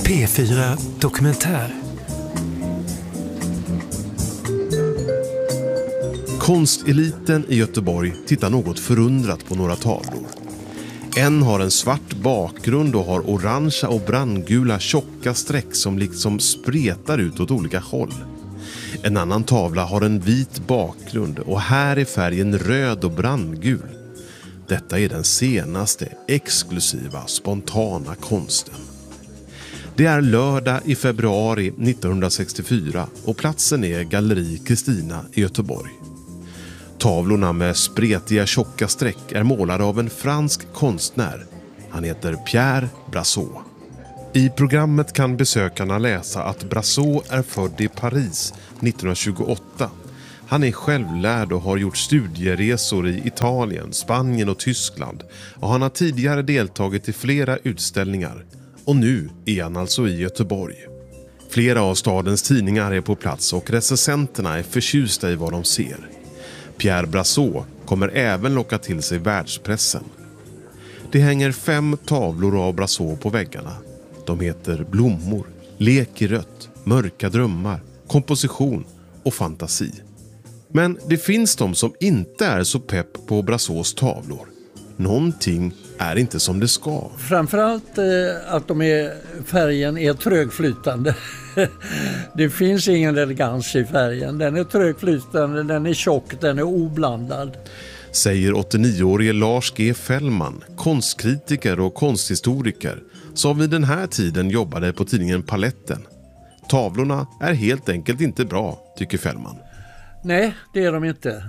P4 Dokumentär. Konstelliten i Göteborg tittar något förundrat på några tavlor. En har en svart bakgrund och har orangea och brandgula tjocka streck som liksom spretar ut åt olika håll. En annan tavla har en vit bakgrund och här är färgen röd och brandgul. Detta är den senaste, exklusiva, spontana konsten. Det är lördag i februari 1964 och platsen är Galleri Kristina i Göteborg. Tavlorna med spretiga tjocka streck är målade av en fransk konstnär. Han heter Pierre Brasseur. I programmet kan besökarna läsa att Brasseur är född i Paris 1928. Han är självlärd och har gjort studieresor i Italien, Spanien och Tyskland. Och han har tidigare deltagit i flera utställningar. Och nu är han alltså i Göteborg. Flera av stadens tidningar är på plats och recensenterna är förtjusta i vad de ser. Pierre Brasseur kommer även locka till sig världspressen. Det hänger 5 tavlor av Brasseur på väggarna. De heter Blommor, Lek i rött, Mörka drömmar, Komposition och Fantasi. Men det finns de som inte är så pepp på Brasseurs tavlor. Någonting är inte som det ska. Framförallt att färgen är trögflytande. Det finns ingen elegans i färgen. Den är trögflytande, den är tjock, den är oblandad. Säger 89-årige Lars G. Fällman, konstkritiker och konsthistoriker, som vid den här tiden jobbade på tidningen Paletten. Tavlorna är helt enkelt inte bra, tycker Fällman. Nej, det är de inte.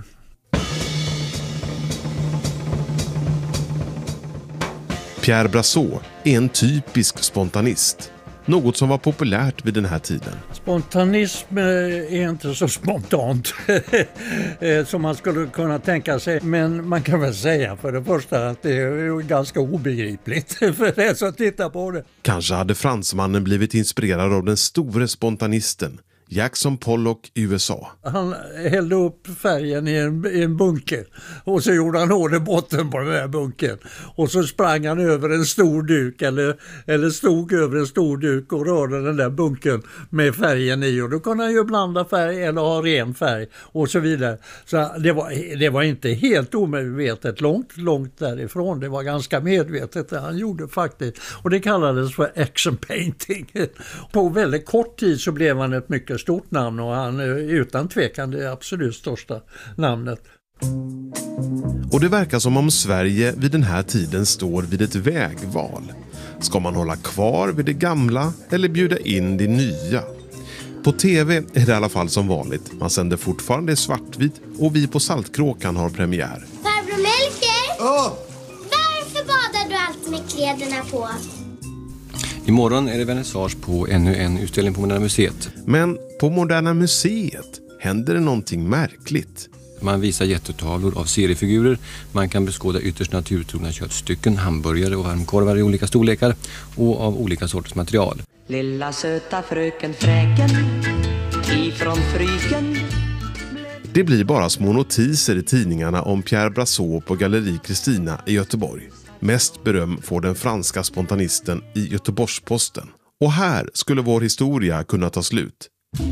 Pierre Brasseur är en typisk spontanist. Något som var populärt vid den här tiden. Spontanism är inte så spontant som man skulle kunna tänka sig. Men man kan väl säga för det första att det är ganska obegripligt för den som tittar på det. Kanske hade fransmannen blivit inspirerad av den store spontanisten Jackson Pollock i USA. Han hällde upp färgen i en bunker och så gjorde han hål i botten på den här bunkern. Och så sprang han över en stor duk eller stod över en stor duk och rörde den där bunkern med färgen i. Och då kunde han ju blanda färg eller ha ren färg och så vidare. Så det var inte helt omedvetet, långt därifrån. Det var ganska medvetet det han gjorde faktiskt. Och det kallades för action painting. På väldigt kort tid så blev han ett mycket stort namn och han är utan tvekan det absolut största namnet. Och det verkar som om Sverige vid den här tiden står vid ett vägval. Ska man hålla kvar vid det gamla eller bjuda in det nya? På tv är det i alla fall som vanligt. Man sänder fortfarande svartvitt och vi på Saltkråkan har premiär. Farbror Melker! Varför badar du alltid med kläderna på? Imorgon är det vernissage på ännu en utställning på Moderna Museet. Men på Moderna Museet händer det någonting märkligt. Man visar jättetavlor av seriefigurer. Man kan beskåda ytterst naturtrogna köttstycken, hamburgare och varmkorvar i olika storlekar och av olika sorters material. Lilla söta fröken Fräken ifrån Fryken. Det blir bara små notiser i tidningarna om Pierre Brasseur på Galleri Kristina i Göteborg. Mest beröm får den franska spontanisten i Göteborgs-Posten. Och här skulle vår historia kunna ta slut.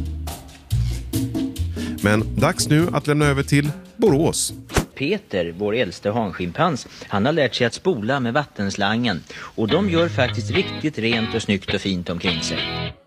Men dags nu att lämna över till Borås. Peter, vår äldste hanschimpans, han har lärt sig att spola med vattenslangen. Och de gör faktiskt riktigt rent och snyggt och fint omkring sig.